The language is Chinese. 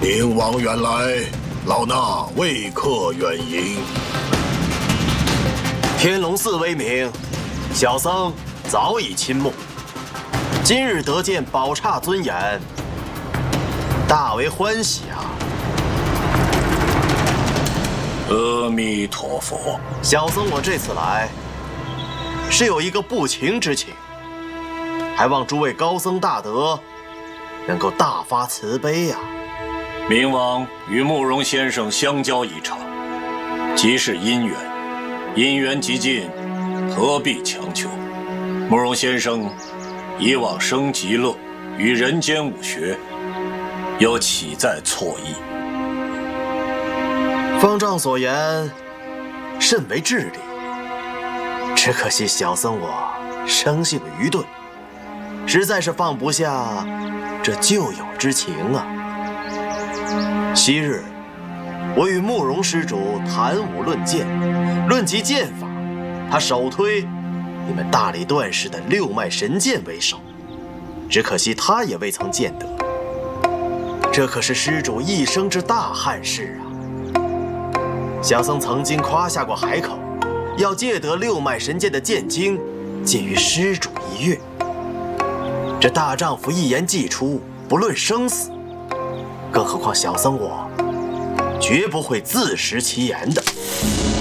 灵王远来，老衲为客远迎。 天龙寺威名，小僧早已倾慕。今日得见宝刹尊严，大为欢喜啊！ 阿弥陀佛。 小僧我这次来，是有一个不情之请，还望诸位高僧大德能够大发慈悲呀。 明王与慕容先生相交一场，即是姻缘，姻缘极尽，何必强求？慕容先生以往生极乐，与人间武学，又岂在错意？ 方丈所言甚为至理，只可惜小僧我生性愚钝，实在是放不下这旧友之情啊。昔日我与慕容施主谈武论剑，论及剑法，他首推你们大理段氏的六脉神剑为首，只可惜他也未曾见得。这可是施主一生之大憾事啊！小僧曾经夸下过海口，要借得六脉神剑的剑经，借于施主一阅。这大丈夫一言既出，不论生死，更何况小僧我绝不会自食其言的。